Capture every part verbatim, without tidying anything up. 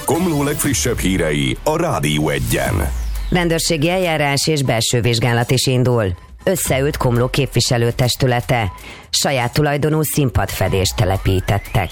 Komló legfrissebb hírei a Rádió Egyen. Rendőrségi eljárás és belső vizsgálat is indul. Összeült Komló képviselőtestülete. Saját tulajdonú színpadfedést telepítettek.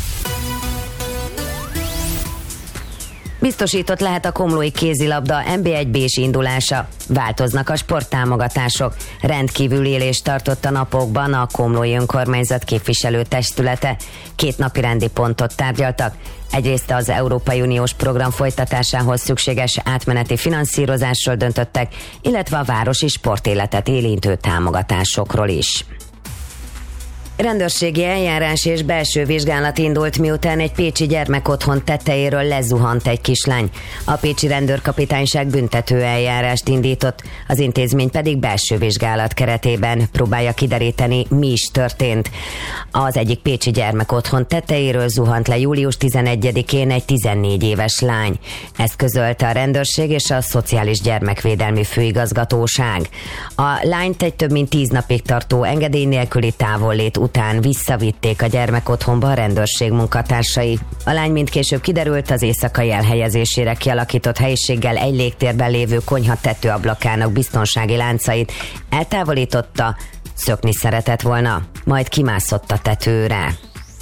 Biztosított lehet a komlói kézilabda en bé egy bé-s indulása. Változnak a sporttámogatások. Rendkívül élést tartott a napokban a komlói önkormányzat képviselőtestülete. Két napi rendi pontot tárgyaltak. Egyrészt az Európai Uniós program folytatásához szükséges átmeneti finanszírozásról döntöttek, illetve a városi sportéletet érintő támogatásokról is. Rendőrségi eljárás és belső vizsgálat indult, miután egy pécsi gyermekotthon tetejéről lezuhant egy kislány. A pécsi rendőrkapitányság büntető eljárást indított, az intézmény pedig belső vizsgálat keretében próbálja kideríteni, mi is történt. Az egyik pécsi gyermekotthon tetejéről zuhant le július tizenegyedikén egy tizennégy éves lány. Ezt közölte a rendőrség és a Szociális Gyermekvédelmi Főigazgatóság. A lányt egy több mint tíz napig tartó engedély nélküli távollét után visszavitték a gyermekotthonba a rendőrség munkatársai. A lány, mint később kiderült, az éjszakai elhelyezésére kialakított helyiséggel egy légtérben lévő konyha tetőablakának biztonsági láncait eltávolította, szökni szeretett volna, majd kimászott a tetőre.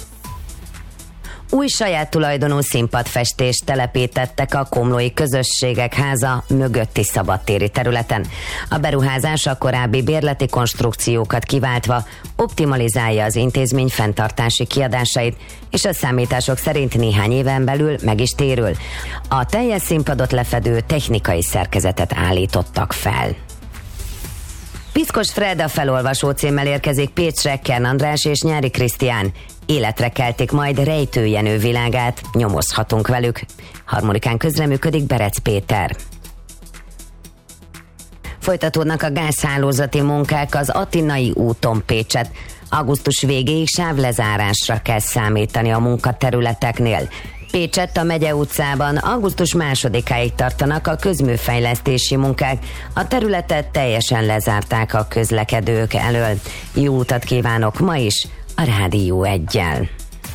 Új saját tulajdonú színpadfestést telepítettek a komlói közösségek háza mögötti szabadtéri területen. A beruházás a korábbi bérleti konstrukciókat kiváltva optimalizálja az intézmény fenntartási kiadásait, és a számítások szerint néhány éven belül meg is térül. A teljes színpadot lefedő technikai szerkezetet állítottak fel. Piszkos Fred a felolvasó címmel érkezik Pécsre, Kern András és Nyári Krisztián. Életre keltik majd Rejtő Jenő világát, nyomozhatunk velük. Harmonikán közreműködik Berec Péter. Folytatódnak a gázhálózati munkák az Attinai úton Pécset. Augusztus végéig sávlezárásra kell számítani a munkaterületeknél. Pécsett a Megye utcában augusztus másodikáig tartanak a közműfejlesztési munkák. A területet teljesen lezárták a közlekedők elől. Jó utat kívánok ma is a Rádió Eggyel.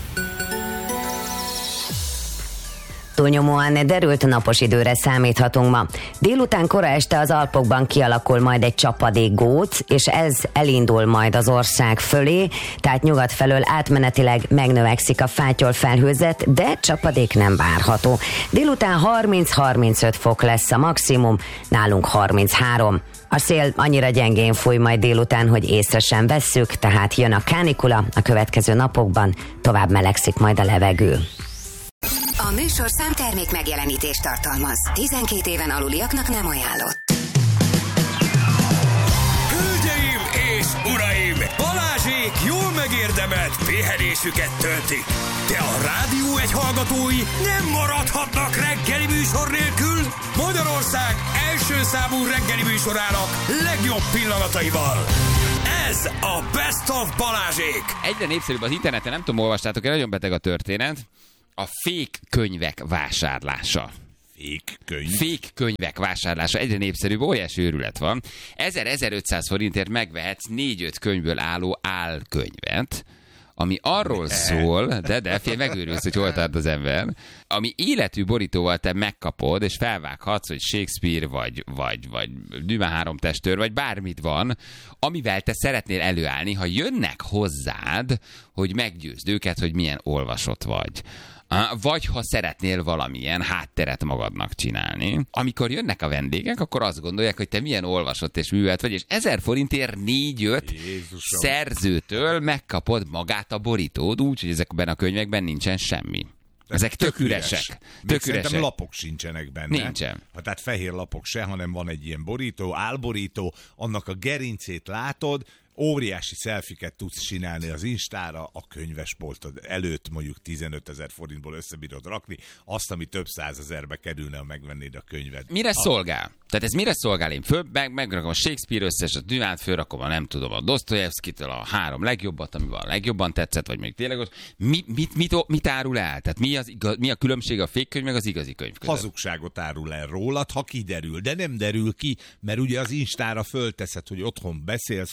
Túlnyomóan derült napos időre számíthatunk ma. Délután kora este az Alpokban kialakul majd egy csapadékgóc, és ez elindul majd az ország fölé, tehát nyugat felől átmenetileg megnövekszik a fátyol-felhőzet, de csapadék nem várható. Délután harminc-harmincöt fok lesz a maximum, nálunk harminchárom. A szél annyira gyengén fúj majd délután, hogy észre sem vesszük, tehát jön a kánikula, a következő napokban tovább melegszik majd a levegő. A műsorszám termék megjelenítést tartalmaz. tizenkét éven aluliaknak nem ajánlott. Hölgyeim és uraim! Balázsék jól megérdemelt pihenésüket töltik. De a Rádió Egy hallgatói nem maradhatnak reggeli műsor nélkül. Magyarország első számú reggeli műsorának legjobb pillanataival. Ez a Best of Balázsék. Egyre népszerűbb az interneten, nem tudom, olvastátok, nagyon beteg a történet. A fake könyvek vásárlása. Fake könyv? Fake könyvek vásárlása egyre népszerűbb, óriási őrület van. ezer-ezerötszáz forintért megvehetsz négy-öt könyvből álló álkönyvet, ami arról szól, de de fél megőrülsz, hogy hol tart az ember, ami életű borítóval te megkapod, és felvághatsz, hogy Shakespeare, vagy, vagy, vagy Dumas három testőr, vagy bármit van, amivel te szeretnél előállni, ha jönnek hozzád, hogy meggyőzd őket, hogy milyen olvasott vagy. Vagy ha szeretnél valamilyen hátteret magadnak csinálni. Amikor jönnek a vendégek, akkor azt gondolják, hogy te milyen olvasott és művelt vagy, és ezer forintért négy-öt szerzőtől megkapod magát a borítód, úgy, hogy ezekben a könyvekben nincsen semmi. Ezek tök üresek. Tök üresek. Lapok sincsenek benne. Nincsen. Ha, tehát fehér lapok se, hanem van egy ilyen borító, álborító, annak a gerincét látod, óriási szelfiket tudsz csinálni az Instára, a könyvespoltod előtt mondjuk tizenötezer forintból összebírod rakni, azt, ami több százezerbe kerülne, ha megvennéd a könyved. Mire a... szolgál? Tehát ez mire szolgál? Én föl, meg, megrakom a Shakespeare összes, a Dumát fölrakom a nem tudom, a Dostoyevskitől a három legjobbat, ami a legjobban tetszett, vagy még tényleg mi, mit, mit, mit árul el? Tehát mi, az igaz, mi a különbség a fake könyv meg az igazi könyv között? Hazugságot árul el rólad, ha kiderül, de nem derül ki, mert ugye az Instára fölteszed, hogy otthon beszélsz, vagy fotózol,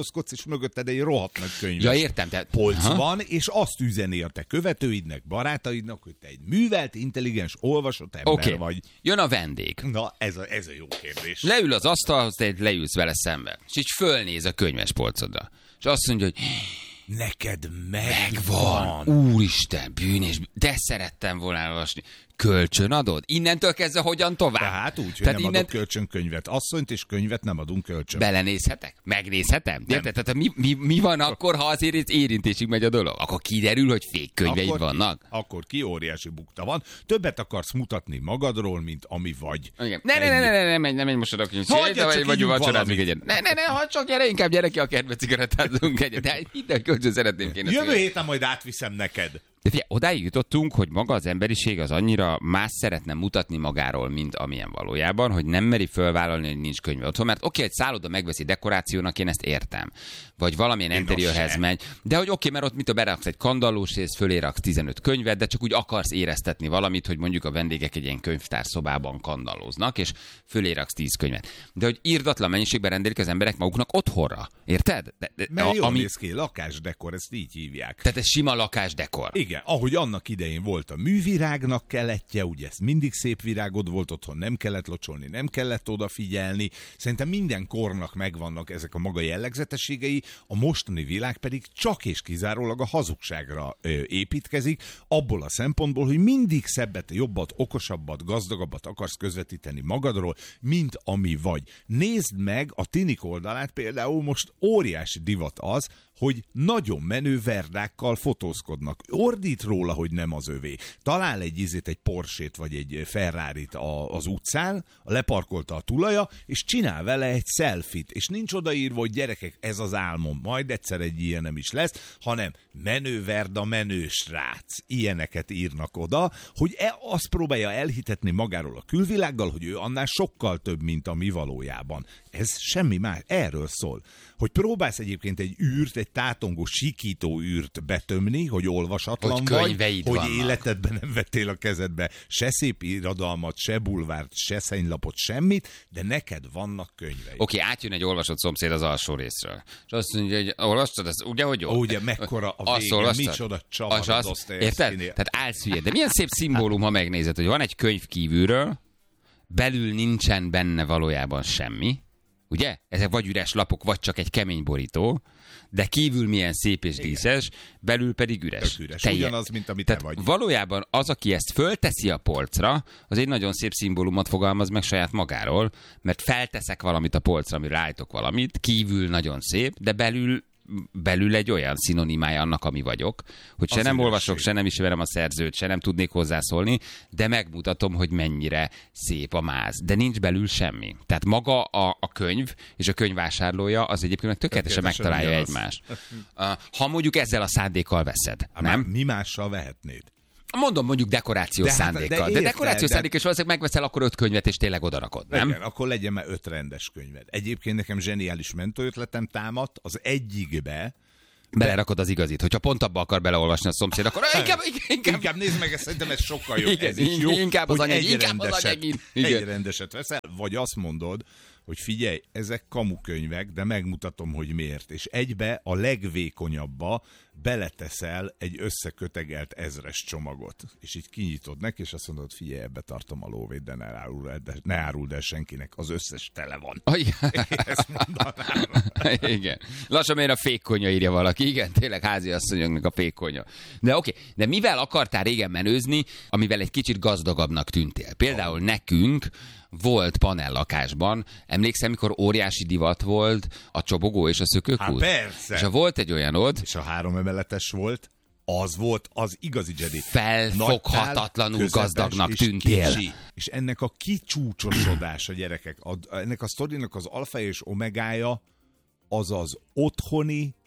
fotózkodsz, és mögötted egy rohadt nagy könyves Ja, értem. Te... polc Aha. van, és azt üzeni a te követőidnek, barátaidnak, hogy te egy művelt, intelligens, olvasott ember Oké, vagy. jön a vendég. Na, ez a, ez a jó kérdés. Leül az asztalhoz, te leülsz vele szembe. És így fölnéz a könyvespolcodra. És azt mondja, hogy Neked megvan. megvan. Úristen, bűnés, de szerettem volna elolvasni. Kölcsön adod? Innentől kezdve hogyan tovább? Tehát úgy, hogy Tehát nem innen... adok kölcsönkönyvet. Asszonyt és könyvet nem adunk kölcsön. Belenézhetek? Megnézhetem? Érted? Tehát mi, mi, mi van akkor, ha azért érintésig megy a dolog? Akkor kiderül, hogy fék könyveid akkor vannak? Ki, akkor ki óriási bukta van. Többet akarsz mutatni magadról, mint ami vagy. Igen. Ne, ne, ne, ne, ne, ne, menj, nem menj most oda könyv. Hagyja csak Vagy ígyunk vacsorázni valamit. egyet. Ne, ne, ne, hadd csak gyere, inkább gyere ki a kertbe, cigarettázunk egyet. De minden kölcsön szeretném kéne. Jövő héten majd átviszem neked. De figyelj, odáig jutottunk, hogy maga az emberiség az annyira más szeretne mutatni magáról, mint amilyen valójában, hogy nem meri fölvállalni, hogy nincs könyve otthon. Mert oké, egy szálloda megveszi dekorációnak, én ezt értem. Vagy valamilyen Én interiőrhez megy. De hogy oké, mert ott mit a beraksz egy kandallós rész, fölé raksz tizenöt könyvet, de csak úgy akarsz éreztetni valamit, hogy mondjuk a vendégek egy ilyen könyvtárszobában kandallóznak, és fölé raksz tíz könyvet. De hogy irdatlan mennyiségben rendelik az emberek maguknak otthonra. Érted? De, de, Mert jól ami... néz ki, lakásdekor, ezt így hívják. Tehát ez sima lakásdekor. Igen, ahogy annak idején volt a művirágnak keletje, ugye ez mindig szép virágod volt otthon, nem kellett locsolni, nem kellett odafigyelni. Szerintem minden kornak megvannak ezek a maga jellegzetességei, a mostani világ pedig csak és kizárólag a hazugságra ö, építkezik, abból a szempontból, hogy mindig szebbet, jobbat, okosabbat, gazdagabbat akarsz közvetíteni magadról, mint ami vagy. Nézd meg a tinik oldalát, például most óriási divat az, hogy nagyon menő verdákkal fotózkodnak. Ordít róla, hogy nem az övé. Talál egy izét, egy Porsét vagy egy Ferrarit a, az utcán, leparkolta a tulaja, és csinál vele egy selfit, és nincs odaírva, hogy gyerekek, ez az álmom, majd egyszer egy ilyen nem is lesz, hanem menő verda, menő srác. Ilyeneket írnak oda, hogy e, azt próbálja elhitetni magáról a külvilággal, hogy ő annál sokkal több, mint a mi valójában. Ez semmi más, erről szól. Hogy próbálsz egyébként egy űrt, egy tátongó, sikító űrt betömni, hogy olvasatlan Hogy vagy, könyveid hogy vannak. életedben nem vettél a kezedbe se szép irodalmat, se bulvárt, se szennylapot, semmit, de neked vannak könyveid. Oké, átjön egy olvasott szomszéd az alsó részről. És azt mondja, hogy olvastad, az ugye, hogy jó? Ó, ugye, mekkora a Azt vége, olvastad? micsoda csavar Az a az, Dostoyevszkinél. érted? Tehát állsz hülye. De milyen szép szimbólum, ha megnézed, hogy van egy könyv kívülről, belül nincsen benne valójában semmi, ugye? Ezek vagy üres lapok, vagy csak egy kemény borító, de kívül milyen szép és díszes, belül pedig üres. Tök üres. Teljes. Ugyanaz, mint amit Tehát te vagy. valójában az, aki ezt fölteszi a polcra, az egy nagyon szép szimbólumot fogalmaz meg saját magáról, mert felteszek valamit a polcra, amire rájtok valamit, kívül nagyon szép, de belül belül egy olyan szinonimája annak, ami vagyok, hogy se Az nem üresség. olvasok, se nem ismerem a szerzőt, se nem tudnék hozzászólni, de megmutatom, hogy mennyire szép a máz. De nincs belül semmi. Tehát maga a, a könyv és a könyvvásárlója az egyébként meg tökéletesen Tökéletesen megtalálja ugyanaz. egymást. Uh, Ha mondjuk ezzel a szándékkal veszed, Hát nem? Mi mással vehetnéd? Mondom mondjuk dekorációs De hát- szándékkal. de De, érted, dekorációs de- szándékkal, és valószínűleg megveszel akkor öt könyvet, és tényleg odarakod, nem? Igen, akkor legyen már öt rendes könyved. Egyébként nekem zseniális mentőötletem támadt, az egyikbe Belerakod az igazit. Hogyha pont abba akar beleolvasni a szomszéd, akkor inkább, inkább, Inkább nézd meg, ezt szerintem ez sokkal jobb. Igen, ez is jó, inkább az hogy anyagi, egy inkább az rendeset- anyagi. Igen. Egy rendeset veszel, vagy azt mondod, hogy figyelj, ezek kamukönyvek, de megmutatom, hogy miért. És egybe a legvékonyabba beleteszel egy összekötegelt ezres csomagot. És így kinyitod neki, és azt mondod, figyelj, ebbe tartom a lóvét, de ne áruld el, de ne áruld el senkinek, az összes tele van. Ah, igen. Ezt mondanám. Igen. Lassan miért a fékkonya írja valaki. Igen, tényleg háziasszonyoknak a fékkonya. De oké, de mivel akartál régen menőzni, amivel egy kicsit gazdagabbnak tűntél? Például nekünk volt panellakásban, emlékszem, mikor óriási divat volt a csobogó és a szökőkút? Há, persze. És ha volt egy olyanod, És a három emeletes volt, az volt az igazi Jedi. Felfoghatatlanul Nagy tál, gazdagnak közepes és tűntél. kicsi. És ennek a kicsúcsosodása, gyerekek, a, ennek a sztorinak az alfája és omegája az az otthoni,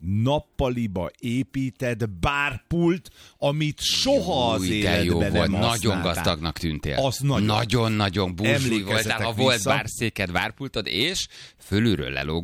nappaliba épített bárpult, amit soha az Új, de jó életben volt, nem nagyon használtál. gazdagnak tűntél. Az nagyon. Nagyon-nagyon búzsúly Emlékezzetek voltál, ha volt vissza. bárszéked, várpultod, és fölülről lelógó,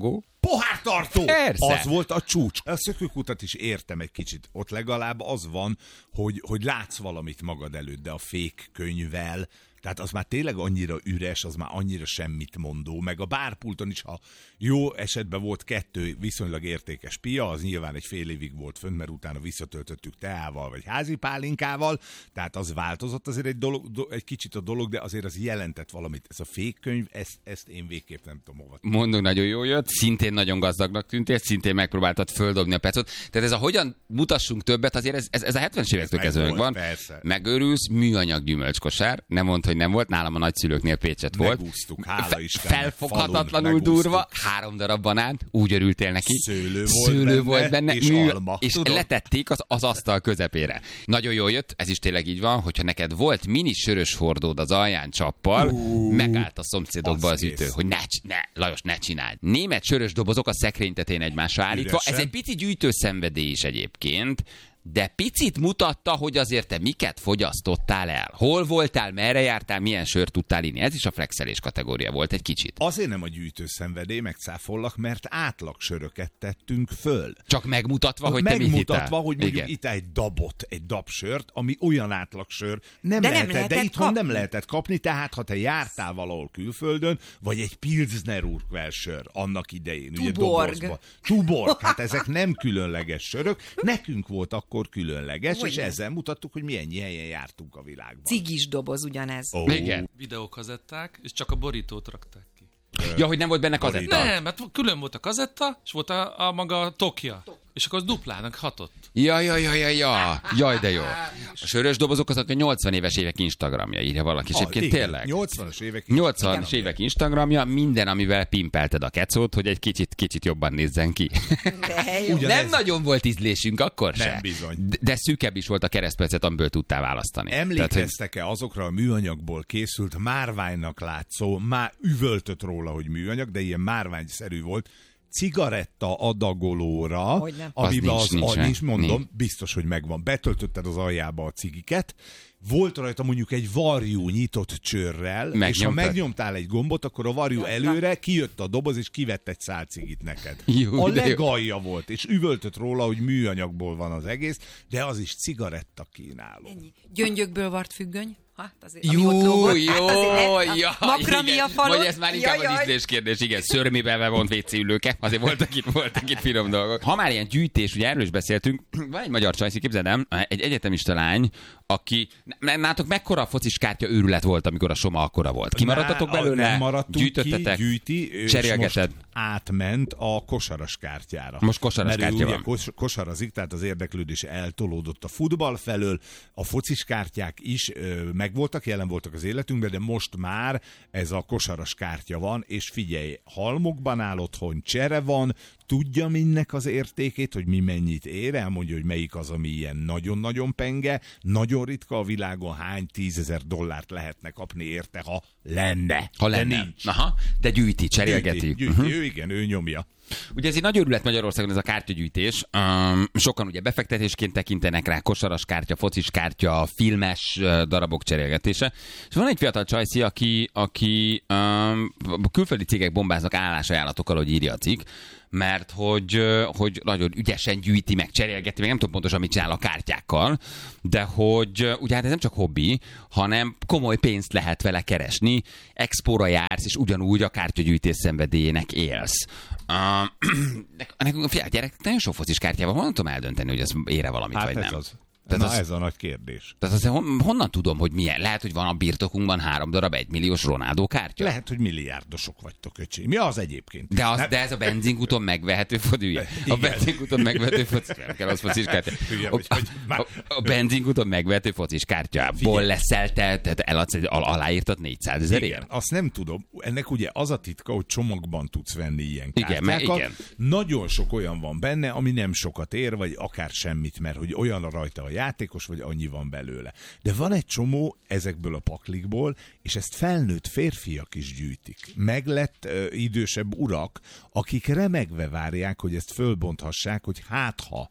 pohártartó! Persze. Az volt a csúcs. A szökőkutat is értem egy kicsit. Ott legalább az van, hogy, hogy látsz valamit magad előtt, de a fékkönyvvel, tehát az már tényleg annyira üres, az már annyira semmit mondó, meg a bárpulton is, ha jó esetben volt kettő viszonylag értékes pia, az nyilván egy fél évig volt fönt, mert utána visszatöltöttük teával, vagy házi pálinkával, tehát az változott azért egy, dolog, do, egy kicsit a dolog, de azért az jelentett valamit. Ez a fékkönyv, ezt, ezt én végképp nem tudom hova. Mondom, nagyon jó jött, szintén nagyon gazdagnak tűntél, szintén megpróbáltad földobni a pecot. Tehát ez a hogyan mutassunk többet, azért ez, ez, ez a hetvenes évektől kezdve van. Persze. Megörülsz, műanyag gyümölcskosár, nem mondd, hogy nem volt, nálam a nagyszülőknél Pécset volt. Megúsztuk, hála Fe- Istennek. Felfoghatatlanul durva, három darab banán, úgy örültél neki. Szőlő volt Szőlő benne, volt benne, és mű, alma. és Tudod? letették az, az asztal közepére. Nagyon jól jött, ez is tényleg így van, hogyha neked volt mini sörös hordód az alján csappal, uh, megállt a szomszédokba az, az ütő, hogy ne, ne, Lajos, ne csináld. Német sörös dobozok a szekrénytetén egymásra állítva, Üresen. ez egy pici gyűjtőszenvedély is egyébként, de picit mutatta, hogy azért te miket fogyasztottál el. Hol voltál, merre jártál, milyen sört tudtál inni. Ez is a flexelés kategória volt egy kicsit. Azért nem a gyűjtőszenvedély, megcáfollak, mert átlagsöröket tettünk föl. Csak megmutatva, hogy te mit Megmutatva, hittál. hogy mondjuk Igen. itt egy dabot, egy dabsört, ami olyan átlagsör nem De nem lehetett, lehetett de itthon kapni. nem lehetett kapni, tehát ha te jártál valahol külföldön, vagy egy Pilsner Urquell-sör annak idején, ugye Tuborg. dobozba. Tuborg, hát ezek nem különleges sörök, nekünk volt akkor különleges, Hogyne. és ezzel mutattuk, hogy milyen helyen jártunk a világban. Cigis doboz ugyanez. Ó, Igen. Videókazetták, és csak a borítót rakták ki. Ja, hogy nem volt benne kazetta. Nem, mert külön volt a kazetta, és volt a, a maga tokja. És akkor az duplának hatott. Ja, ja, ja, ja, ja. Jaj, de jó. A sörös dobozok azok a nyolcvan éves évek Instagramja, írja valaki. És Ah, egyébként igen, tényleg. nyolcvanas évek. nyolcvanas évek Instagramja, minden, amivel pimpelted a kecót, hogy egy kicsit, kicsit jobban nézzen ki. De jó. Ugyanez- Nem nagyon volt ízlésünk akkor se. Nem bizony. De, de szűkebb is volt a keresztpercet, amiből tudtál választani. Tehát, hogy Emlékeztek-e azokra a műanyagból készült márványnak látszó, már üvöltött róla, hogy műanyag, de ilyen márványszerű volt, cigaretta adagolóra, Hogyne. amiben Az az, nincs, az, nincs, nincs, mondom, nincs. biztos, hogy megvan. Betöltötted az aljába a cigiket, volt rajta mondjuk egy varjú nyitott csőrrel, és ha Megnyomtad. megnyomtál egy gombot, akkor a varjú előre kijött a doboz, és kivett egy szál cigit neked. Jó, a de jó. legalja volt, és üvöltött róla, hogy műanyagból van az egész, de az is cigaretta kínáló. Gyöngyökből vart függöny. Hát azért, Jó, ami ott lógott. jó, Hát azért, ja, Makramia igen. falon. Vagy ez már inkább Jaj, az jaj. ízlés kérdés, igen. Szörmébe bevont vécé ülőke, azért voltak itt, voltak itt finom dolgok. Ha már ilyen gyűjtés, ugye erről is beszéltünk, van egy magyar csajszi, képzeld el, egy egyetemista lány, aki, nem nátok mekkora focis kártya őrület volt, amikor a Soma akkora volt? Kimaradtatok Ná- belőle? Nem maradtunk Gyűjtöttetek? ki, gyűjti, és Cserélgeted? most átment a kosaras kártyára. Most kosaras Mert ő kártya ugye van. kos- kosarazik, tehát az érdeklődés eltolódott a futball felől, a focis kártyák is ö, megvoltak, jelen voltak az életünkben, de most már ez a kosaras kártya van, és figyelj, halmokban áll otthon, csere van, tudja mindnek az értékét, hogy mi mennyit ér, elmondja, hogy melyik az, ami ilyen nagyon-nagyon penge, nagyon ritka a világon, hány tízezer dollárt lehetne kapni érte, ha lenne. Ha De lenne. nincs. Aha, de gyűjti, cserélgeti. Gyűjti, gyűjti. Uh-huh. Ő igen, ő nyomja. Ugye ez egy nagy örület Magyarországon, ez a kártyagyűjtés. Um, sokan ugye befektetésként tekintenek rá, kosaras kártya, focis kártya, filmes uh, darabok cserélgetése. És van egy fiatal csajszi, aki, aki um, külföldi cégek bombáznak állásajánlatokkal, hogy írja a cikk, mert hogy, uh, hogy nagyon ügyesen gyűjti meg, cserélgeti meg, nem tudom pontosan, mit csinál a kártyákkal, de hogy uh, ugye hát ez nem csak hobbi, hanem komoly pénzt lehet vele keresni, expóra jársz, és ugyanúgy a kártyagyűjtés szenvedélyének élsz. Uh, nekünk, figyelj, gyerek, nagyon sok focis kártyával, honnan tudom eldönteni, hogy az ére valamit, Hát vagy ez nem? az. Tehát Na az- ez a nagy kérdés. Tehát azért hon, honnan tudom, hogy milyen? Lehet, hogy van a birtokunkban három darab egymilliós Ronaldo kártya? Lehet, hogy milliárdosok vagytok, öcsém. Mi az egyébként? De, az, Nem- de ez a benzinkúton megvehető foci, a Igen. benzinkúton megvehető foci, nem kell az focis kártya. Igen, A, vagy- vagy már- a, a benzinkúton megvehető focis kártyából Figyelj. leszel te, tehát eladsz egy, al, aláírtat négyszázezerért? Igen, azt nem tudom. Ennek ugye az a titka, hogy csomagban tudsz venni ilyen Igen, kártyákat. mert igen. Nagyon sok olyan van benne, ami nem sokat ér, vagy akár semmit, mert hogy olyan rajta a játékos, vagy annyi van belőle. De van egy csomó ezekből a paklikból, és ezt felnőtt férfiak is gyűjtik. Meglett ö, idősebb urak, akik remegve várják, hogy ezt fölbonthassák, hogy hát ha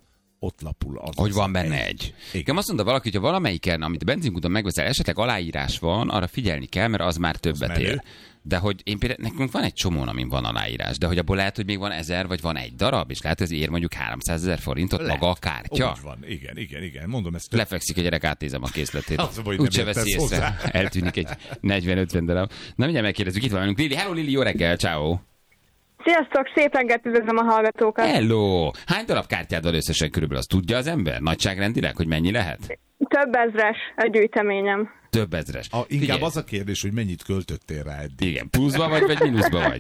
ott lapul az. Hogy az van benne egy. egy. Igen. Igen, azt mondta valaki, hogy ha valamelyiken, amit a benzinkúton megveszel, esetleg aláírás van, arra figyelni kell, mert az már többet menő. ér. De hogy én például, nekünk van egy csomón, amin van aláírás, de hogy abból lehet, hogy még van ezer, vagy van egy darab, és lehet, hogy ez ér mondjuk háromszázezer forintot Lehet. maga a kártya. Úgy van, igen, igen, igen. Mondom, ezt több... Lefekszik a gyerek, átnézem a készletét. Az a baj, hogy Úgyse nem veszi értesz észre. hozzá. Eltűnik egy negyven-ötven darab. Na mindjárt megkérdezzük, itt van velünk Lili. Hello Lili, jó reggel, ciao. Sziasztok, szép reggelt, üdvözlöm a hallgatókat. Hello. Hány darab kártyád van összesen körülbelül? Azt tudja az ember? Nagyságrendileg, hogy mennyi lehet? Több ezres a gyűjteményem. Több ezres. A, inkább Figyelj. az a kérdés, hogy mennyit költöttél rá eddig. Igen, pluszba vagy, vagy mínuszba vagy?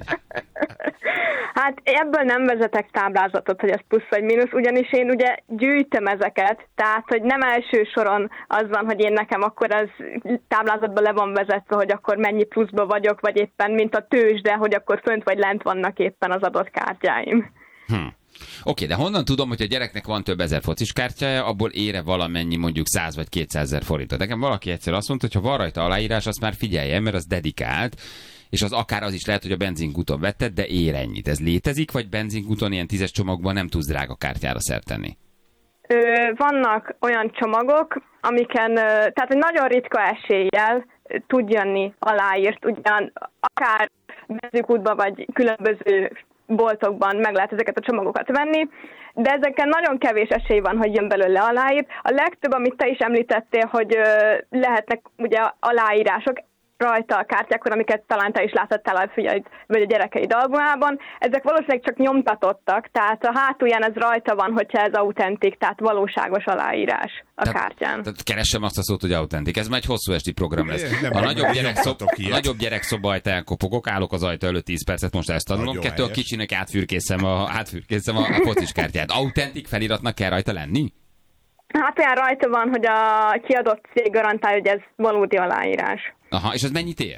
Hát ebből nem vezetek táblázatot, hogy ez plusz vagy mínusz, ugyanis én ugye gyűjtöm ezeket, tehát hogy nem első soron az van, hogy én nekem akkor ez táblázatban le van vezetve, hogy akkor mennyi pluszba vagyok, vagy éppen mint a tőzsde, hogy akkor fönt vagy lent vannak éppen az adott kártyáim. Hm. Oké, de honnan tudom, hogy a gyereknek van több ezer focis kártyája, abból ére valamennyi mondjuk száz vagy kétszázezer forintot. Nekem valaki egyszer azt mondta, hogy ha van rajta aláírás, azt már figyeljen, mert az dedikált, és az akár az is lehet, hogy a benzinkúton vetted, de ér ennyit. Ez létezik, vagy benzinkúton ilyen tízes csomagban nem tudsz drága kártyára szert tenni? Ö, vannak olyan csomagok, amiken, ö, tehát hogy nagyon ritka eséllyel ö, tud jönni aláírt, ugyan akár benzinkútban vagy különböző boltokban meg lehet ezeket a csomagokat venni, de ezeken nagyon kevés esély van, hogy jön belőle aláírt. A legtöbb, amit te is említettél, hogy ö, lehetnek ugye aláírások rajta a kártyákon, amiket talán te is látottál a fiaid vagy a gyerekeid albumában, ezek valószínűleg csak nyomtatottak, tehát a hátulján ez rajta van, hogyha ez autentik, tehát valóságos aláírás a tehát, kártyán. Tehát keressem azt a szót, hogy autentik. Ez már egy hosszú esti program lesz. Nem, A nem, nagyobb, nem gyerek szob, nyomtatok ilyet. nagyobb gyerekszoba ajtaján kopogok, állok az ajta előtt tíz percet, most ezt tanulom. Nagyon Kettő a helyes. kicsinek átfürkészem a, átfürkészem a, a focis kártyát. Autentik feliratnak kell rajta lenni? Hát olyan rajta van, hogy a kiadott cég garantálja, hogy ez valódi aláírás. Aha, és az mennyit ér?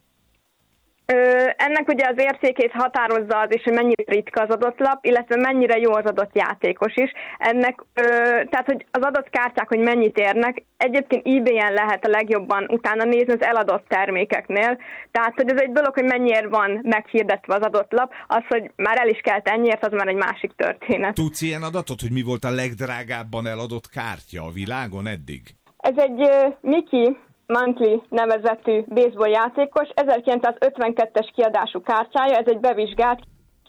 Ö, ennek ugye az értékét határozza az is, hogy mennyire ritka az adott lap, illetve mennyire jó az adott játékos is. Ennek, ö, tehát, hogy az adott kártyák, hogy mennyit érnek, egyébként eBay-en lehet a legjobban utána nézni az eladott termékeknél. Tehát, hogy ez egy dolog, hogy mennyiért van meghirdetve az adott lap, az, hogy már el is kelt ennyiért, az már egy másik történet. Tudsz ilyen adatot, hogy mi volt a legdrágábban eladott kártya a világon eddig? Ez egy uh, Mickey Mantley nevezetű baseball játékos, ezerkilencszázötvenkettes kiadású kártyája, ez egy bevizsgált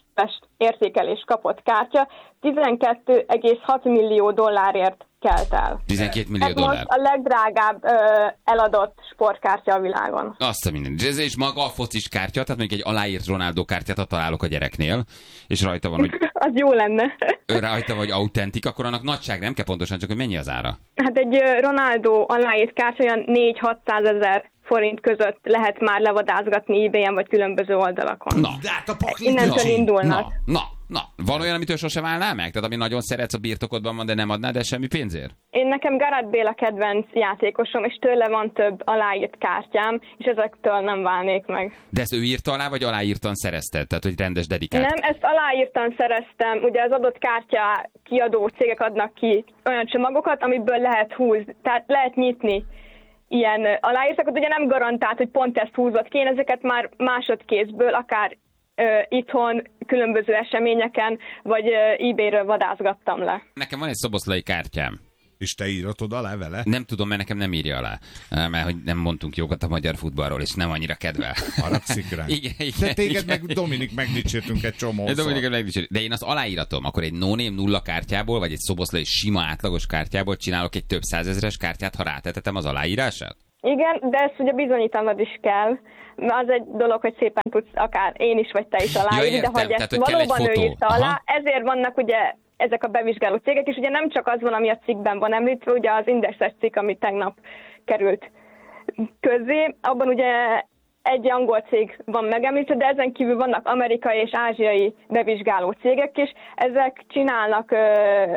értékelés kapott kártya, tizenkét egész hat millió dollárért kelt el. tizenkét millió Ez dollár. most a legdrágább ö, eladott sportkártya a világon. Azt a minden. Ez és maga a focis kártya, tehát mondjuk egy aláírt Ronaldo kártyát találok a gyereknél, és rajta van, hogy Az jó lenne. ő rajta vagy autentik, akkor annak nagyság nem kell pontosan, csak hogy mennyi az ára. Hát egy ö, Ronaldo aláírt kártya olyan négy-hatszázezer forint között lehet már levadázgatni eBay-en vagy különböző oldalakon. Na, De hát a pakli Innentől kicsi. indulnak. na, na, na. Van olyan, amitől sosem állnál meg? Tehát ami nagyon szeretsz, a birtokodban van, de nem adnád el semmi pénzért? Én nekem Gareth Bale a kedvenc játékosom, és tőle van több aláírt kártyám, és ezektől nem válnék meg. De ezt ő írta alá, vagy aláírtan szerezted? Tehát, hogy rendes dedikált? Nem, ezt aláírtan szereztem. Ugye az adott kártya kiadó cégek adnak ki olyan csomagokat, amiből lehet húzni, tehát lehet nyitni ilyen aláírtakat. Ugye nem garantált, hogy pont ezt húzott ki, én ezeket már másodkézből, akár ö, itthon, különböző eseményeken, vagy ö, eBay-ről vadázgattam le. Nekem van egy szoboszlai kártyám. És te íratod alá vele? Nem tudom, mert nekem nem írja alá. Mert hogy nem mondtunk jókat a magyar futballról, és nem annyira kedvel. Haragszik rá. Igen, igen. De téged igen. meg Dominik megdicsértünk egy csomószor. Dominiket megdicsérjük. De én azt aláíratom, akkor egy no-name nulla kártyából, vagy egy szoboszlai sima átlagos kártyából csinálok egy több százezres kártyát, ha rátetetem az aláírását? Igen, de ezt ugye bizonyítanod is kell. Az egy dolog, hogy szépen tudsz akár én is, vagy te is aláírni, Ja, de értem, hogy tehát, ezt hogy kell egy valóban ő fotó. írta alá, Aha. ezért vannak ugye ezek a bevizsgáló cégek, és ugye nem csak az van, ami a cikkben van említve, ugye az Indexes cikk, ami tegnap került közzé, abban ugye egy angol cég van megemlítve, de ezen kívül vannak amerikai és ázsiai bevizsgáló cégek is. Ezek csinálnak uh,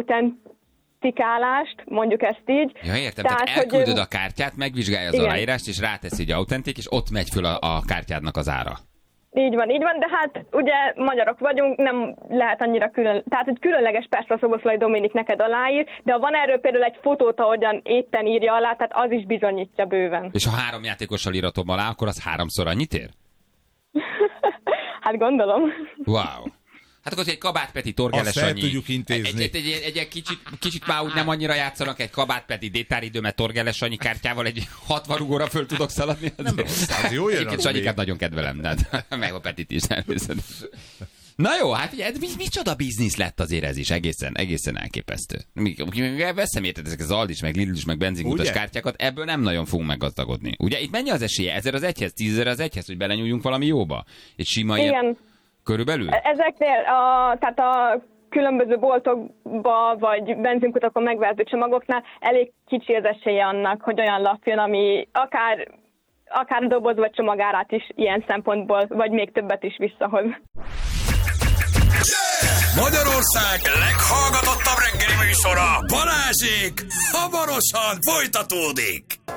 autentikálást, mondjuk ezt így. Ja, értem, tehát, tehát elküldöd hogy, a kártyát, megvizsgálja az igen. aláírást, és ráteszi, hogy autentik, és ott megy föl a, a kártyádnak az ára. Így van, így van, de hát ugye magyarok vagyunk, nem lehet annyira külön, tehát hogy különleges persze a Szoboszlai Dominik neked aláír, de ha van erről például egy fotót, ahogyan éppen írja alá, tehát az is bizonyítja bőven. És ha három játékossal íratom alá, akkor az háromszor annyit ér? Hát gondolom. Wow. Hát akkor egy Kabátpeti, Torgeles Azt el Sanyi. tudjuk intézni. Egy, egy, egy, egy, egy kicsit, kicsit már úgy nem annyira játszanak, egy Kabátpeti détáridőmet Torgeles Sanyi kártyával egy hatvan rugóra föl tudok szaladni. Nem rossz, az jó jön. Egyébként Sanyikát nagyon kedvelem, de meg a Petit is természetesen. Na jó, hát ugye, mi, micsoda biznisz lett azért ez is, egészen, egészen elképesztő. Veszem érted ezek az Aldis, meg Lidl is, meg benzinkutas kártyákat, ebből nem nagyon fogunk meggazdagodni. Ugye itt mennyi az esélye? Ezer az egyhez, tízezer az egyhez, hogy belenyúljunk valami jóba? Egy sima Igen. ilyen... Körülbelül? Ezeknél a, tehát a különböző boltokba vagy benzinkutakon megvehető csomagoknál elég kicsi az esélye annak, hogy olyan lap jön, ami akár, akár doboz vagy csomagárát is ilyen szempontból, vagy még többet is visszahoz. Magyarország leghallgatottabb reggeli műsora, Balázsék, hamarosan folytatódik.